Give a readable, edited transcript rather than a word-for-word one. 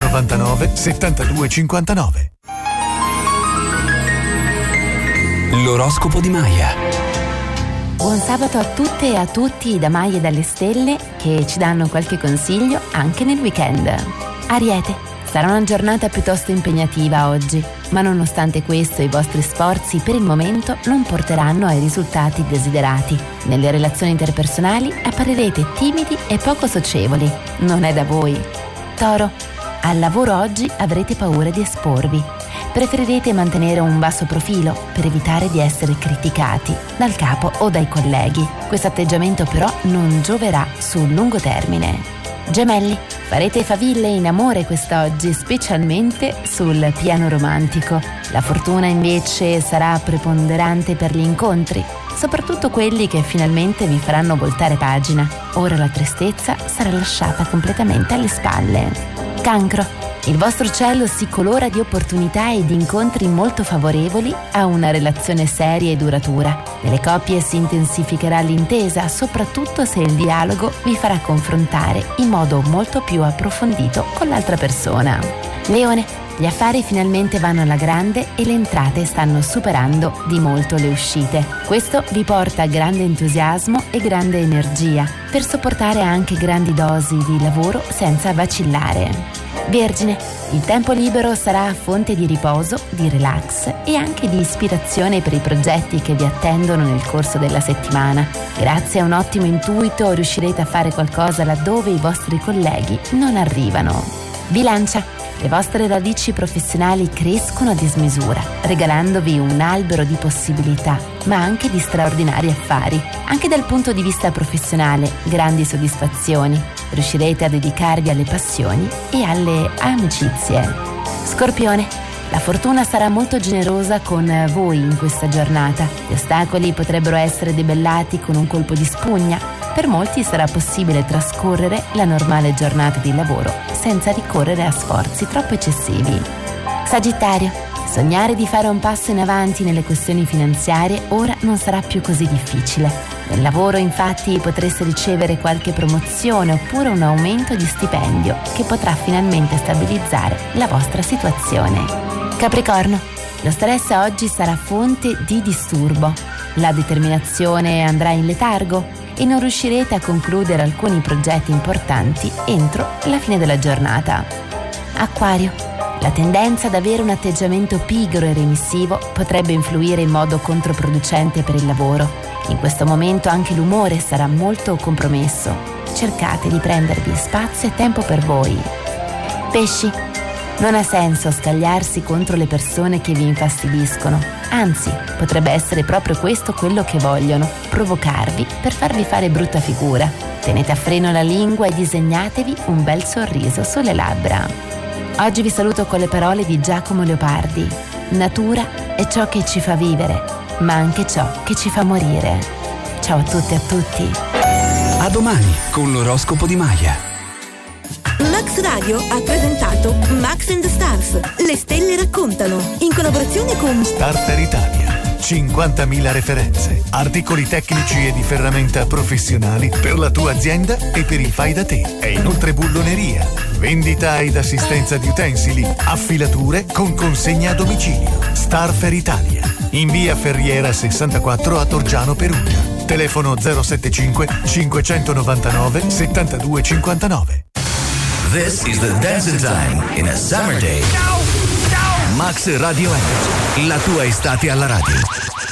599 7259. L'oroscopo di Maya. Buon sabato a tutte e a tutti da Maya e dalle stelle, che ci danno qualche consiglio anche nel weekend. Ariete, sarà una giornata piuttosto impegnativa oggi, ma nonostante questo i vostri sforzi per il momento non porteranno ai risultati desiderati. Nelle relazioni interpersonali apparirete timidi e poco socievoli. Non è da voi. Toro, al lavoro oggi avrete paura di esporvi. Preferirete mantenere un basso profilo per evitare di essere criticati dal capo o dai colleghi. Questo atteggiamento però non gioverà sul lungo termine. Gemelli, farete faville in amore quest'oggi, specialmente sul piano romantico. La fortuna invece sarà preponderante per gli incontri, soprattutto quelli che finalmente vi faranno voltare pagina. Ora la tristezza sarà lasciata completamente alle spalle. Cancro, il vostro cielo si colora di opportunità e di incontri molto favorevoli a una relazione seria e duratura. Nelle coppie si intensificherà l'intesa, soprattutto se il dialogo vi farà confrontare in modo molto più approfondito con l'altra persona. Leone, gli affari finalmente vanno alla grande e le entrate stanno superando di molto le uscite. Questo vi porta a grande entusiasmo e grande energia per sopportare anche grandi dosi di lavoro senza vacillare. Vergine, il tempo libero sarà fonte di riposo, di relax e anche di ispirazione per i progetti che vi attendono nel corso della settimana. Grazie a un ottimo intuito riuscirete a fare qualcosa laddove i vostri colleghi non arrivano. Bilancia, le vostre radici professionali crescono a dismisura, regalandovi un albero di possibilità, ma anche di straordinari affari. Anche dal punto di vista professionale, grandi soddisfazioni. Riuscirete a dedicarvi alle passioni e alle amicizie. Scorpione, la fortuna sarà molto generosa con voi in questa giornata. Gli ostacoli potrebbero essere debellati con un colpo di spugna. Per molti sarà possibile trascorrere la normale giornata di lavoro senza ricorrere a sforzi troppo eccessivi. Sagittario, sognare di fare un passo in avanti nelle questioni finanziarie ora non sarà più così difficile. Nel lavoro infatti potreste ricevere qualche promozione oppure un aumento di stipendio che potrà finalmente stabilizzare la vostra situazione. Capricorno, lo stress oggi sarà fonte di disturbo. La determinazione andrà in letargo e non riuscirete a concludere alcuni progetti importanti entro la fine della giornata. Acquario, la tendenza ad avere un atteggiamento pigro e remissivo potrebbe influire in modo controproducente per il lavoro. In questo momento anche l'umore sarà molto compromesso. Cercate di prendervi spazio e tempo per voi. Pesci, non ha senso scagliarsi contro le persone che vi infastidiscono. Anzi, potrebbe essere proprio questo quello che vogliono, provocarvi per farvi fare brutta figura. Tenete a freno la lingua e disegnatevi un bel sorriso sulle labbra. Oggi vi saluto con le parole di Giacomo Leopardi. Natura è ciò che ci fa vivere, ma anche ciò che ci fa morire. Ciao a tutte e a tutti. A domani con l'oroscopo di Maya. Max Radio ha presentato Max and the Stars. Le stelle raccontano. In collaborazione con Starter Italia. 50.000 referenze, articoli tecnici e di ferramenta professionali per la tua azienda e per il fai da te. E inoltre bulloneria, vendita ed assistenza di utensili, affilature con consegna a domicilio. Starter Italia. In via Ferriera 64 a Torgiano Perugia. Telefono 075 599 7259. This is the dancing time in a summer day. Max Radio Energy, la tua estate alla radio.